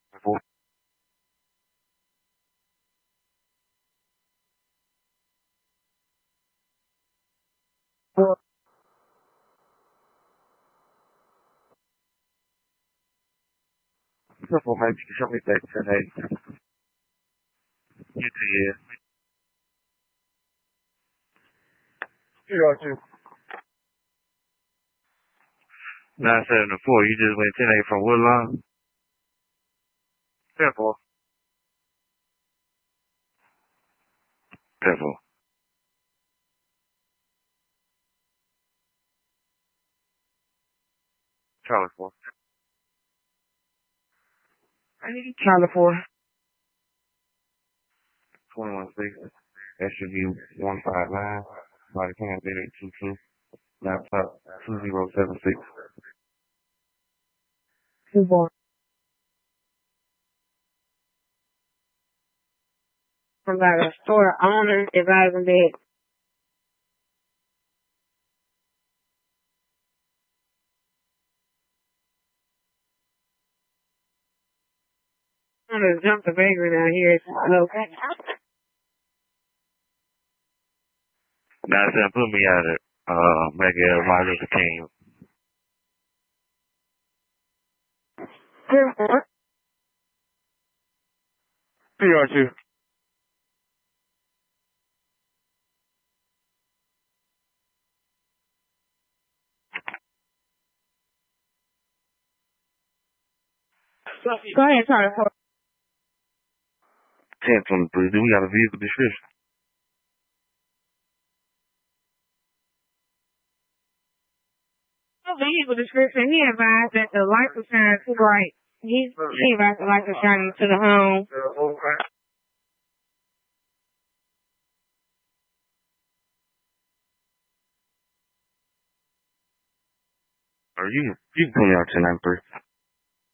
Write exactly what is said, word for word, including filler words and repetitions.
Four. Four. Triple, maybe you can show me that today. You do, yeah. You are too. Nine seven to four. You just went ten eight from Woodlawn. Ten four. Ten four. Charlie four. Charlie four. Twenty one six. That should be one five nine. Body cam video two two. Laptop two zero seven six. Two four. About a store owner advising that I'm gonna jump the bakery down here. Okay. Now it's gonna put me out of uh Mega Martin Luther King. Two four. Three or two. Go ahead, Charlie four. Ten twenty three. Do we got a vehicle description? No vehicle description. He advised that the lights were shining too bright. He he advised the lights were shining to the home. Or you you can put me out ten nine three.